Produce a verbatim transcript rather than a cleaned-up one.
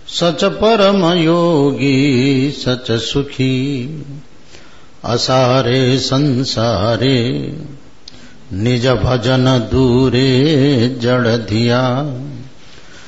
सच परम योगी सच सुखी असारे संसारे निज भजन दूरे जड़ धिया